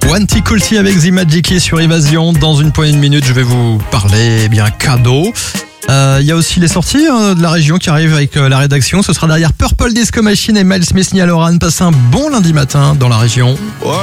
One T Cool T avec The Magic Key sur Évasion. Dans une poignée de minutes, je vais vous parler cadeau. Il y a aussi les sorties de la région qui arrivent avec la rédaction. Ce sera derrière Purple Disco Machine et Miles Smith Niall Horan. Passez un bon lundi matin dans la région.